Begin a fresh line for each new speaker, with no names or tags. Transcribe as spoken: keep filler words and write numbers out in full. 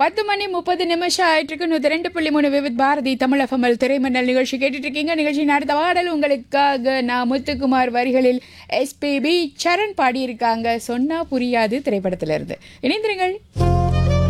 பத்து மணி முப்பது நிமிஷம் ஆயிட்டிருக்கு. நூற்றி ரெண்டு புள்ளி மூணு விவித் பாரதி தமிழ் எஃப்எம்எல் திரைமன்னல் நிகழ்ச்சி கேட்டுட்டு இருக்கீங்க. நிகழ்ச்சியின் அடுத்த பாடல் உங்களுக்காக நான் முத்துக்குமார் வரிகளில் எஸ்பிபி சரண் பாடியிருக்காங்க. சொன்னா புரியாது திரைப்படத்திலிருந்து. இணைந்திருங்கள்.